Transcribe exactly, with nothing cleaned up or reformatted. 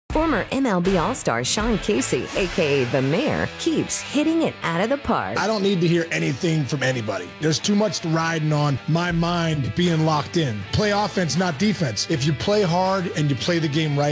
Former M L B All-Star Sean Casey, a k a. The Mayor, keeps hitting it out of the park. I don't need to hear anything from anybody. There's too much riding on my mind being locked in. Play offense, not defense. If you play hard and you play the game right,